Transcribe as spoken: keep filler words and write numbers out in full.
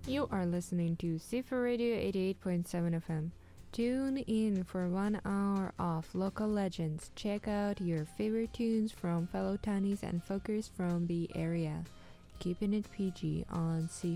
You are listening to C four Radio eighty-eight point seven F M. Tune in for one hour of local legends. Check out your favorite tunes from fellow townies and folkers from the area. Keeping it P G on C